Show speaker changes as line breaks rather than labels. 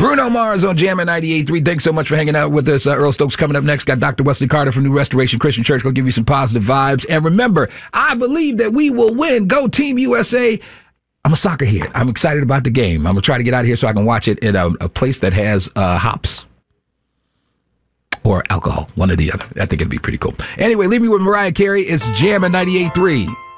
Bruno Mars on Jammin' 98.3. Thanks so much for hanging out with us. Earl Stokes coming up next. Got Dr. Wesley Carter from New Restoration Christian Church. Going to give you some positive vibes. And remember, I believe that we will win. Go Team USA. I'm a soccer head. I'm excited about the game. I'm going to try to get out of here so I can watch it in a place that has hops or alcohol, one or the other. I think it'd be pretty cool. Anyway, leave me with Mariah Carey. It's Jammin' 98.3.